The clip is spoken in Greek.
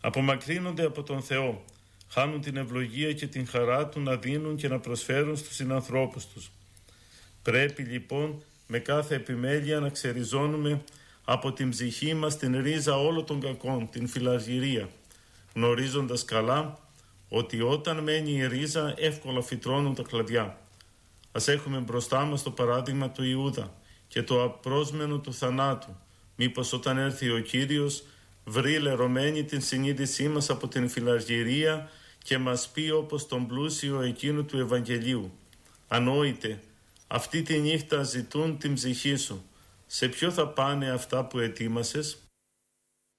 Απομακρύνονται από τον Θεό, χάνουν την ευλογία και την χαρά του να δίνουν και να προσφέρουν στους συνανθρώπους τους. Πρέπει λοιπόν με κάθε επιμέλεια να ξεριζώνουμε από την ψυχή μας την ρίζα όλων των κακών, την φιλαργυρία, γνωρίζοντας καλά ότι όταν μένει η ρίζα εύκολα φυτρώνουν τα κλαδιά. Ας έχουμε μπροστά μας το παράδειγμα του Ιούδα και το απρόσμενο του θανάτου, μήπως όταν έρθει ο Κύριος βρει λερωμένη την συνείδησή μας από την φιλαργυρία και μας πει όπως τον πλούσιο εκείνου του Ευαγγελίου: «Ανόητε, αυτή τη νύχτα ζητούν την ψυχή σου. Σε ποιο θα πάνε αυτά που ετοίμασες?»